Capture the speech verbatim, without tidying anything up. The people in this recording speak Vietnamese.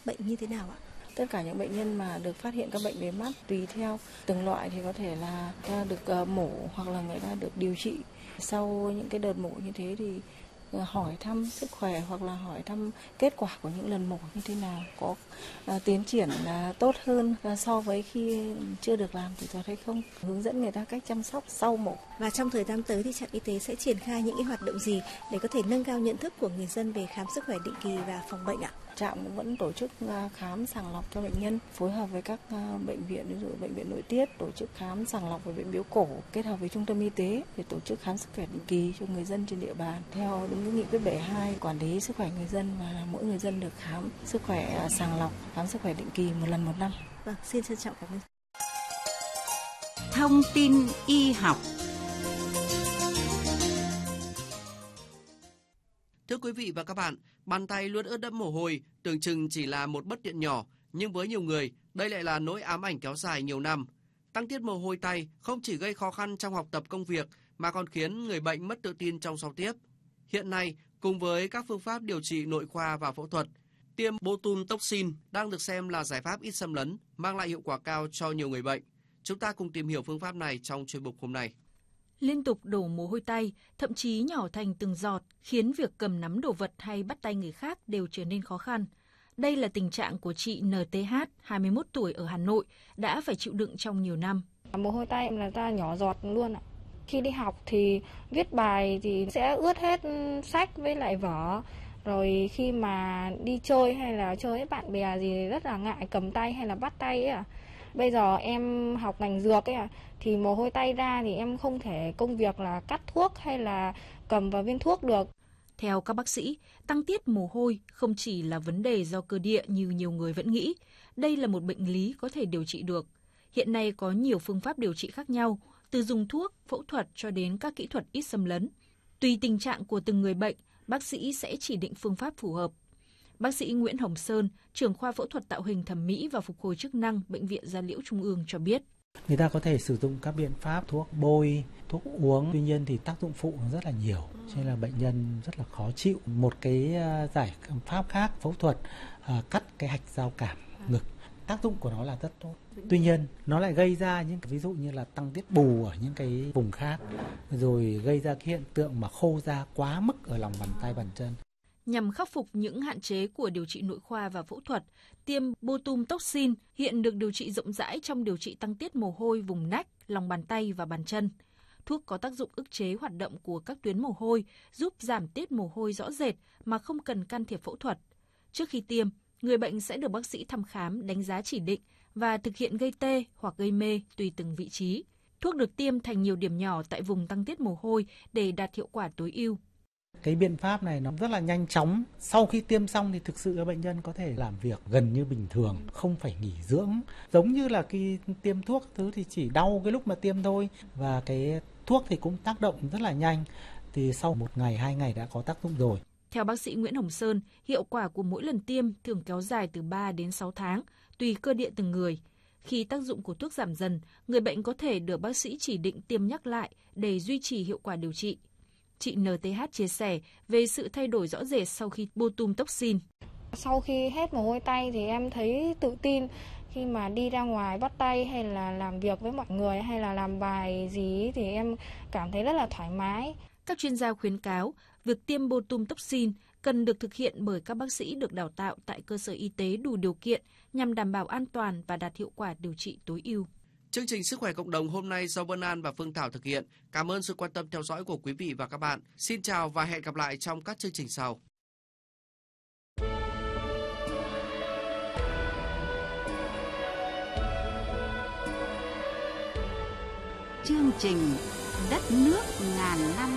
bệnh như thế nào ạ? Tất cả những bệnh nhân mà được phát hiện các bệnh về mắt tùy theo từng loại thì có thể là ta được mổ hoặc là người ta được điều trị. Sau những cái đợt mổ như thế thì hỏi thăm sức khỏe hoặc là hỏi thăm kết quả của những lần mổ như thế nào, có uh, tiến triển uh, tốt hơn uh, so với khi chưa được làm thì tôi thấy không, hướng dẫn người ta cách chăm sóc sau mổ. Và trong thời gian tới thì trạm y tế sẽ triển khai những cái hoạt động gì để có thể nâng cao nhận thức của người dân về khám sức khỏe định kỳ và phòng bệnh ạ? Trạm cũng vẫn tổ chức khám sàng lọc cho bệnh nhân, phối hợp với các bệnh viện, ví dụ bệnh viện nội tiết tổ chức khám sàng lọc với bệnh biếu cổ, kết hợp với trung tâm y tế để tổ chức khám sức khỏe định kỳ cho người dân trên địa bàn theo đúng cái nghị quyết bảy mươi hai quản lý sức khỏe người dân, và mỗi người dân được khám sức khỏe sàng lọc, khám sức khỏe định kỳ một lần một năm. Vâng, xin trân trọng cảm ơn. Thông tin y học. Thưa quý vị và các bạn, bàn tay luôn ướt đẫm mồ hôi tưởng chừng chỉ là một bất tiện nhỏ, nhưng với nhiều người, đây lại là nỗi ám ảnh kéo dài nhiều năm. Tăng tiết mồ hôi tay không chỉ gây khó khăn trong học tập công việc mà còn khiến người bệnh mất tự tin trong giao tiếp. Hiện nay, cùng với các phương pháp điều trị nội khoa và phẫu thuật, tiêm Botulinum toxin đang được xem là giải pháp ít xâm lấn, mang lại hiệu quả cao cho nhiều người bệnh. Chúng ta cùng tìm hiểu phương pháp này trong chuyên mục hôm nay. Liên tục đổ mồ hôi tay, thậm chí nhỏ thành từng giọt, khiến việc cầm nắm đồ vật hay bắt tay người khác đều trở nên khó khăn. Đây là tình trạng của chị en tê hát, hai mươi mốt tuổi ở Hà Nội, đã phải chịu đựng trong nhiều năm. Mồ hôi tay là ra nhỏ giọt luôn ạ. Khi đi học thì viết bài thì sẽ ướt hết sách với lại vở. Rồi khi mà đi chơi hay là chơi với bạn bè gì rất là ngại cầm tay hay là bắt tay ấy ạ. Bây giờ em học ngành dược ấy à, thì mồ hôi tay ra thì em không thể công việc là cắt thuốc hay là cầm vào viên thuốc được. Theo các bác sĩ, tăng tiết mồ hôi không chỉ là vấn đề do cơ địa như nhiều người vẫn nghĩ. Đây là một bệnh lý có thể điều trị được. Hiện nay có nhiều phương pháp điều trị khác nhau, từ dùng thuốc, phẫu thuật cho đến các kỹ thuật ít xâm lấn. Tùy tình trạng của từng người bệnh, bác sĩ sẽ chỉ định phương pháp phù hợp. Bác sĩ Nguyễn Hồng Sơn, trưởng khoa phẫu thuật tạo hình thẩm mỹ và phục hồi chức năng Bệnh viện Da Liễu Trung ương cho biết. Người ta có thể sử dụng các biện pháp thuốc bôi, thuốc uống, tuy nhiên thì tác dụng phụ rất là nhiều, cho nên là bệnh nhân rất là khó chịu. Một cái giải pháp khác, phẫu thuật cắt cái hạch giao cảm ngực, tác dụng của nó là rất tốt. Tuy nhiên nó lại gây ra những ví dụ như là tăng tiết bù ở những cái vùng khác, rồi gây ra cái hiện tượng mà khô da quá mức ở lòng bàn tay bàn chân. Nhằm khắc phục những hạn chế của điều trị nội khoa và phẫu thuật, tiêm Botulinum toxin hiện được điều trị rộng rãi trong điều trị tăng tiết mồ hôi vùng nách, lòng bàn tay và bàn chân. Thuốc có tác dụng ức chế hoạt động của các tuyến mồ hôi, giúp giảm tiết mồ hôi rõ rệt mà không cần can thiệp phẫu thuật. Trước khi tiêm, người bệnh sẽ được bác sĩ thăm khám, đánh giá chỉ định và thực hiện gây tê hoặc gây mê tùy từng vị trí. Thuốc được tiêm thành nhiều điểm nhỏ tại vùng tăng tiết mồ hôi để đạt hiệu quả tối ưu. Cái biện pháp này nó rất là nhanh chóng. Sau khi tiêm xong thì thực sự là bệnh nhân có thể làm việc gần như bình thường, không phải nghỉ dưỡng. Giống như là khi tiêm thuốc thứ thì chỉ đau cái lúc mà tiêm thôi. Và cái thuốc thì cũng tác động rất là nhanh. Thì sau một ngày, hai ngày đã có tác dụng rồi. Theo bác sĩ Nguyễn Hồng Sơn, hiệu quả của mỗi lần tiêm thường kéo dài từ ba đến sáu tháng, tùy cơ địa từng người. Khi tác dụng của thuốc giảm dần, người bệnh có thể được bác sĩ chỉ định tiêm nhắc lại để duy trì hiệu quả điều trị. Chị en tê hát chia sẻ về sự thay đổi rõ rệt sau khi Botulinum toxin. Sau khi hết mồ hôi tay thì em thấy tự tin khi mà đi ra ngoài bắt tay hay là làm việc với mọi người hay là làm bài gì thì em cảm thấy rất là thoải mái. Các chuyên gia khuyến cáo việc tiêm Botulinum toxin cần được thực hiện bởi các bác sĩ được đào tạo tại cơ sở y tế đủ điều kiện nhằm đảm bảo an toàn và đạt hiệu quả điều trị tối ưu. Chương trình Sức khỏe cộng đồng hôm nay do Vân An và Phương Thảo thực hiện. Cảm ơn sự quan tâm theo dõi của quý vị và các bạn. Xin chào và hẹn gặp lại trong các chương trình sau. Chương trình Đất nước ngàn năm